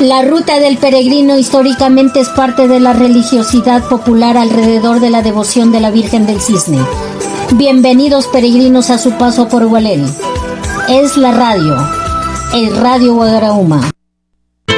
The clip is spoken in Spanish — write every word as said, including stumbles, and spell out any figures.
La ruta del peregrino históricamente es parte de la religiosidad popular alrededor de la devoción de la Virgen del Cisne. Bienvenidos peregrinos a su paso por Hualén. Es la radio, el Radio Guagarauma.